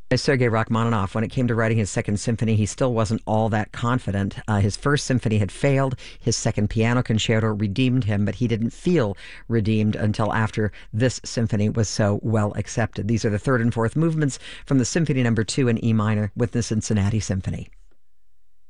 Sergei Rachmaninoff, when it came to writing his second symphony, he still wasn't all that confident. His first symphony had failed. His second piano concerto redeemed him, but he didn't feel redeemed until after this symphony was so well accepted. These are the third and fourth movements from the Symphony No. 2 in E minor with the Cincinnati Symphony.